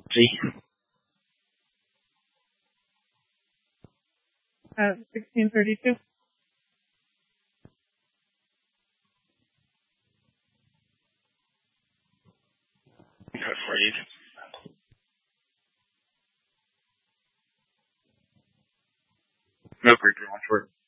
See? 1632. Afraid. No great drawing for it.